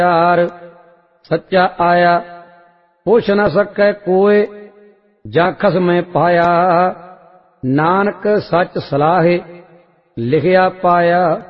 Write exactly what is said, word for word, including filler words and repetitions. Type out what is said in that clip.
यार सच्चा आया पुछ न सकै कोय जाखस में पाया नानक सच सलाहे लिखिया पाया।